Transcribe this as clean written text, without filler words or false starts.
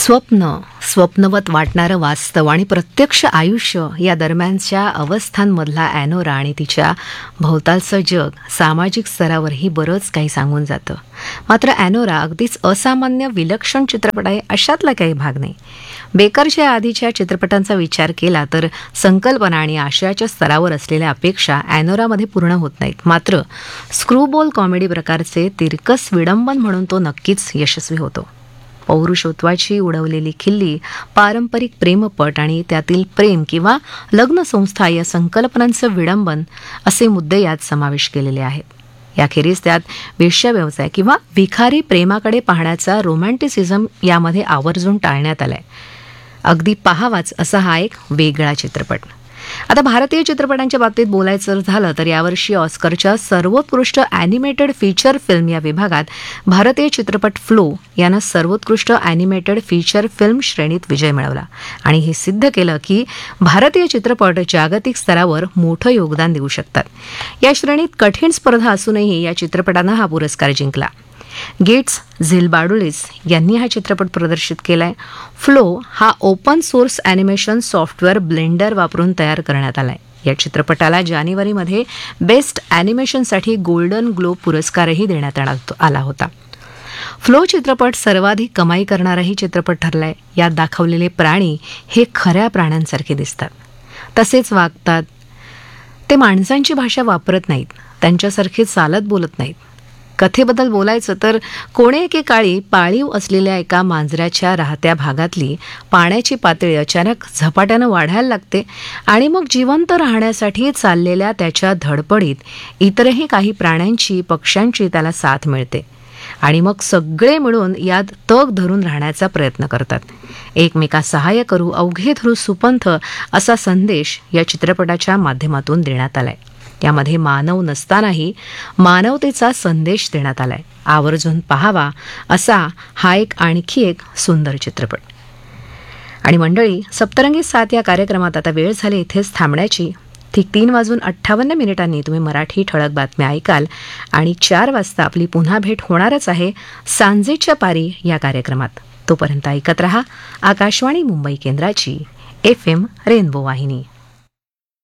स्वप्नवत वाटणारं वास्तव आणि प्रत्यक्ष आयुष्य या दरम्यानच्या अवस्थांमधला ॲनोरा आणि तिच्या भोवतालचं जग सामाजिक स्तरावरही बरंच काही सांगून जातं. मात्र ॲनोरा अगदीच असामान्य विलक्षण चित्रपट आहे अशातला काही भाग नाही. बेकरच्या आधीच्या चित्रपटांचा विचार केला तर संकल्पना आणि आशयाच्या स्तरावर असलेल्या अपेक्षा ॲनोरामध्ये पूर्ण होत नाहीत. मात्र स्क्रूबॉल कॉमेडी प्रकारचे तिरकस विडंबन म्हणून तो नक्कीच यशस्वी होतो. पौरुषत्वाची उडवलेली खिल्ली, पारंपरिक प्रेमपट आणि त्यातील प्रेम किंवा लग्नसंस्था या संकल्पनांचं विडंबन असे मुद्दे यात समावेश केलेले आहेत. याखेरीज त्यात वेश्याव्यवसाय किंवा भिखारी प्रेमाकडे पाहण्याचा रोमॅन्टिसिझम यामध्ये आवर्जून टाळण्यात आलाय. अगदी पाहावाच असा हा एक वेगळा चित्रपट. आता भारतीय चित्रपटांच्या बाबतीत बोलायचं झालं तर यावर्षी ऑस्करच्या सर्वोत्कृष्ट ॲनिमेटेड फीचर फिल्म या विभागात भारतीय चित्रपट फ्लो यानं सर्वोत्कृष्ट ॲनिमेटेड फीचर फिल्म श्रेणीत विजय मिळवला आणि हे सिद्ध केलं की भारतीय चित्रपट जागतिक स्तरावर मोठं योगदान देऊ शकतात. या श्रेणीत कठीण स्पर्धा असूनही या चित्रपटानं हा पुरस्कार जिंकला. गेट्स झिलबाडुलिस यांनी हा चित्रपट प्रदर्शित केलाय. फ्लो हा open source animation software blender वापरून तयार करण्यात आलाय. या चित्रपटाला जानेवारीमध्ये बेस्ट ॲनिमेशनसाठी गोल्डन ग्लोब पुरस्कारही देण्यात आला होता. फ्लो चित्रपट सर्वाधिक कमाई करणाराही चित्रपट ठरलाय. यात दाखवलेले प्राणी हे खऱ्या प्राण्यांसारखे दिसतात, तसेच वागतात. ते माणसांची भाषा वापरत नाहीत, त्यांच्यासारखे चालत बोलत नाहीत. कथेबद्दल बोलायचं तर कोणे एकेकाळी पाळीव असलेल्या एका मांजराच्या राहत्या भागातली पाण्याची पातळी अचानक झपाट्यानं वाढायला लागते आणि मग जिवंत राहण्यासाठी चाललेल्या त्याच्या धडपडीत इतरही काही प्राण्यांची, पक्ष्यांची त्याला साथ मिळते आणि मग सगळे मिळून यात तग धरून राहण्याचा प्रयत्न करतात. एकमेकास सहाय्य करू, अवघे धरू सुपंथ असा संदेश या चित्रपटाच्या माध्यमातून देण्यात आलाय. यामध्ये मानव नसतानाही मानवतेचा संदेश देण्यात आलाय. आवर्जून पाहावा असा हा आणखी एक सुंदर चित्रपट. आणि मंडळी, सप्तरंगी 7 या कार्यक्रमात आता वेळ झाली इथेच थांबण्याची. ठीक 3:58 तुम्ही मराठी ठळक बातम्या ऐकाल आणि 4 वाजता आपली पुन्हा भेट होणारच आहे सांजेच्या पारी या कार्यक्रमात. तोपर्यंत ऐकत रहा आकाशवाणी मुंबई केंद्राची FM रेनबो वाहिनी.